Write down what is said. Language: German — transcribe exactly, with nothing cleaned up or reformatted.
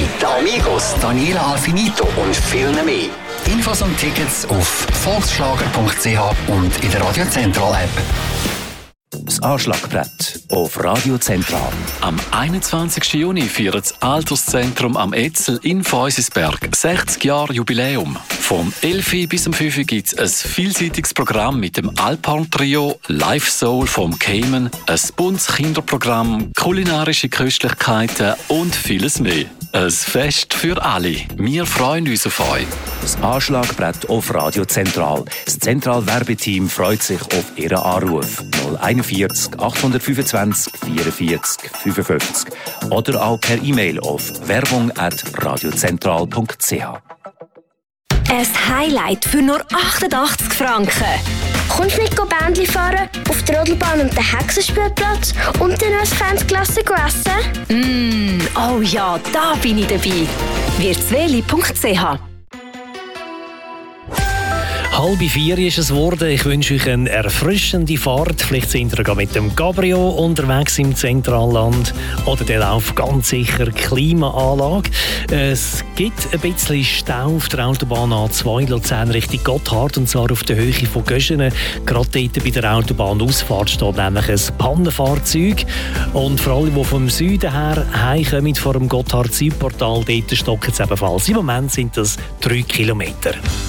die Amigos, Daniela Alfinito und viel mehr. Infos und Tickets auf volksschlager punkt c h und in der Radio Central App. Das Anschlagbrett auf Radio Zentral. Am einundzwanzigsten Juni feiert das Alterszentrum am Etzel in Feusisberg sechzig Jahre Jubiläum. Vom elf Uhr bis um fünf Uhr gibt es ein vielseitiges Programm mit dem Alphorn-Trio, Live Soul vom Cayman, ein buntes Kinderprogramm, kulinarische Köstlichkeiten und vieles mehr. Ein Fest für alle. Wir freuen uns auf euch. Das Anschlagbrett auf Radio Zentral. Das Zentral-Werbeteam freut sich auf Ihren Anruf. null einundvierzig achthundertfünfundzwanzig vierundvierzig fünfundfünfzig oder auch per E-Mail auf werbung at radiozentral punkt c h. Ein Highlight für nur achtundachtzig Franken. Kommst du mit Bändli fahren, auf der Rodelbahn und den Hexenspielplatz und dann als Fansklasse essen? Mm, oh ja, da bin ich dabei. wirtsweli punkt c h. Halb vier ist es geworden. Ich wünsche euch eine erfrischende Fahrt. Vielleicht sind ihr mit dem Cabrio unterwegs im Zentralland oder der läuft ganz sicher Klimaanlage. Es gibt ein bisschen Stau auf der Autobahn A zwei Luzern Richtung Gotthard, und zwar auf der Höhe von Göschenen. Gerade dort bei der Autobahnausfahrt steht nämlich ein Pannenfahrzeug. Und für alle, die vom Süden her heimkommen, vor dem Gotthard-Südportal, dort stocken es ebenfalls. Im Moment sind das drei Kilometer.